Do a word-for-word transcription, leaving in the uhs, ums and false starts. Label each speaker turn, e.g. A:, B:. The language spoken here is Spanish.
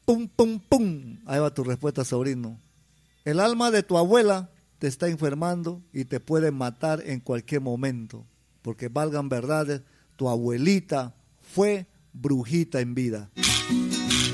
A: Pum, pum, pum. Ahí va tu respuesta, sobrino. El alma de tu abuela te está enfermando y te puede matar en cualquier momento. Porque valgan verdades, tu abuelita fue brujita en vida.